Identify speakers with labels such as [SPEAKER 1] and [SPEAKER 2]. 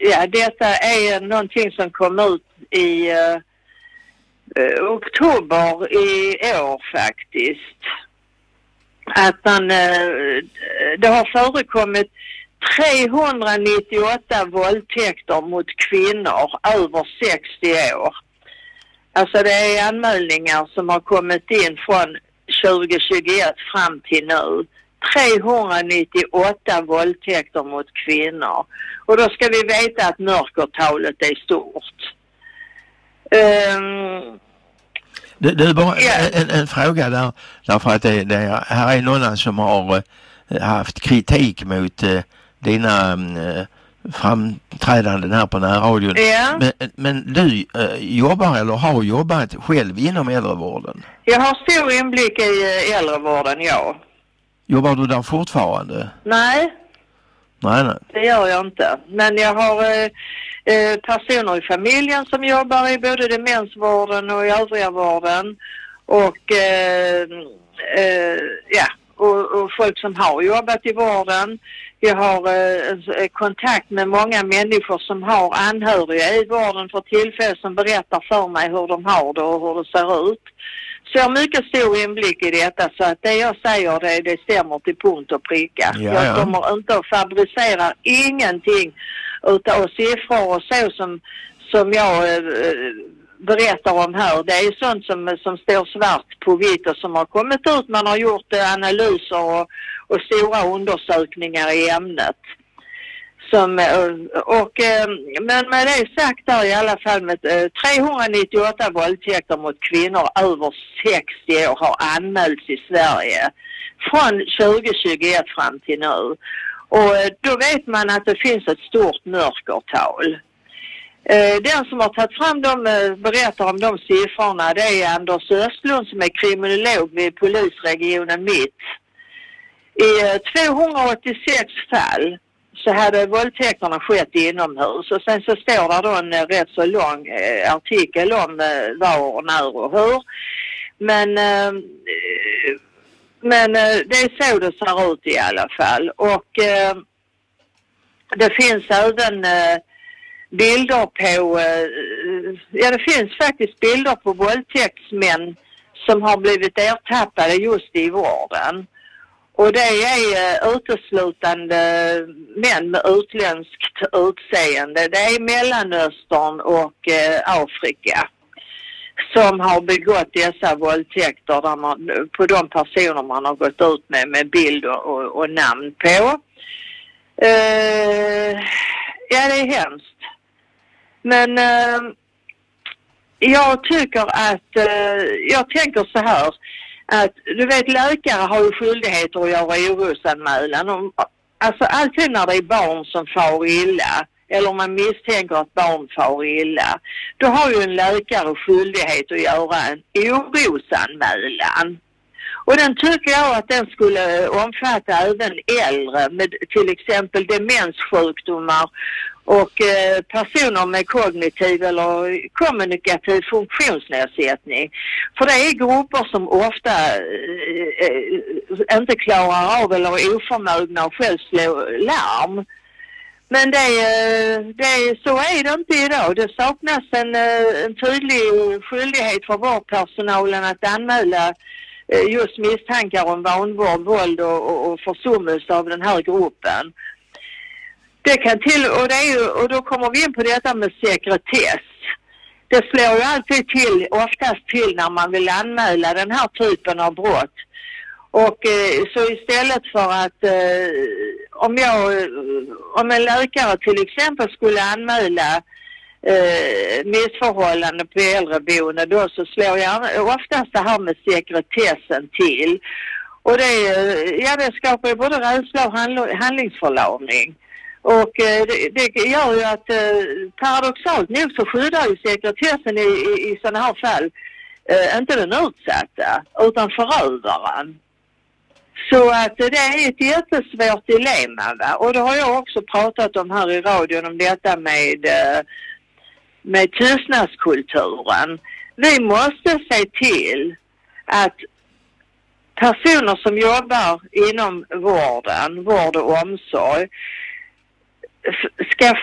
[SPEAKER 1] ja, detta är någonting som kom ut i oktober i år faktiskt. Att det har förekommit 398 våldtäkter mot kvinnor över 60 år. Alltså det är anmälningar som har kommit in från 2021 fram till nu. 398 våldtäkter mot kvinnor. Och då ska vi veta att mörkertalet är stort.
[SPEAKER 2] Det är bara en fråga där, därför att det här är någon som har haft kritik mot dina framträdanden här på närradion.
[SPEAKER 1] Ja.
[SPEAKER 2] Men du jobbar eller har jobbat själv inom äldrevården?
[SPEAKER 1] Jag har stor inblick i äldrevården, ja.
[SPEAKER 2] Jobbar du där fortfarande?
[SPEAKER 1] Nej. Det gör jag inte. Men jag har personer i familjen som jobbar i både demensvården och i övriga vården. Och och folk som har jobbat i vården. Jag har kontakt med många människor som har anhöriga i vården för tillfället som berättar för mig hur de har det och hur det ser ut. Så jag har mycket stor inblick i detta, så att det jag säger det stämmer till punkt och pricka.
[SPEAKER 2] Ja.
[SPEAKER 1] Jag kommer inte att fabricera ingenting utav siffror och så som jag berättar om här. Det är sånt som står svart på vitt och som har kommit ut. Man har gjort analyser och stora undersökningar i ämnet. Men med det sagt där i alla fall med 398 våldtäkter mot kvinnor över 60 år har anmälts i Sverige från 2021 fram till nu. Och då vet man att det finns ett stort mörkertal. Den som har tagit fram berättar om de siffrorna, det är Anders Östlund som är kriminolog vid polisregionen Mitt. I 286 fall så hade våldtäkterna skett inomhus, och sen så står där då en rätt så lång artikel om var, när och hur. Men det är så det ser ut i alla fall. Och det finns även bilder på, det finns faktiskt bilder på våldtäktsmän som har blivit ertappade just i vården. Och det är uteslutande män med utländskt utseende. Det är Mellanöstern och Afrika som har begått dessa våldtäkter där på de personer man har gått ut med bild och namn på. Ja, det är hemskt. Men jag tycker att, jag tänker så här, att du vet, läkare har ju skyldigheter att göra orosanmälan. Alltså alltid när det är barn som far illa, eller man misstänker att barn far illa, då har ju en läkare skyldighet att göra en orosanmälan. Och den tycker jag att den skulle omfatta även äldre med till exempel demenssjukdomar och personer med kognitiv eller kommunikativ funktionsnedsättning. För det är grupper som ofta inte klarar av eller är oförmögna att själv slå larm. Men så är det inte idag. Det saknas en tydlig skyldighet för vårdpersonalen att anmäla just misstankar om vanvård, våld och försummelse av den här gruppen. Det kan och då kommer vi in på detta med sekretess. Det slår ju alltid oftast till när man vill anmäla den här typen av brott. Och så istället för att om en läkare till exempel skulle anmäla missförhållanden på äldreboende, då så slår jag oftast det här med sekretessen till. Och det skapar ju både rädsla och handlingsförlamning. Och det gör ju att paradoxalt nog så skyddar ju sekretessen i sådana här fall inte den utsatta utan förövaren. Så att det är ett jättesvårt dilemma, va? Och då har jag också pratat om här i radion om detta med tystnadskulturen. Vi måste se till att personer som jobbar inom vård och omsorg ska